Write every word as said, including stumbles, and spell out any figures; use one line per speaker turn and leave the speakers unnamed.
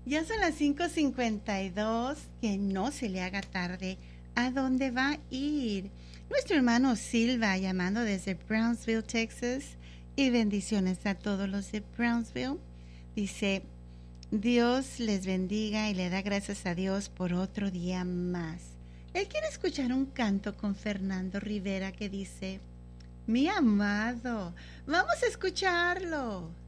Ya son las cinco cincuenta y dos, que no se le haga tarde. ¿A dónde va a ir? Nuestro hermano Silva llamando desde Brownsville, Texas. Y bendiciones a todos los de Brownsville. Dice, Dios les bendiga y le da gracias a Dios por otro día más. Él quiere escuchar un canto con Fernando Rivera que dice, mi amado, vamos a escucharlo.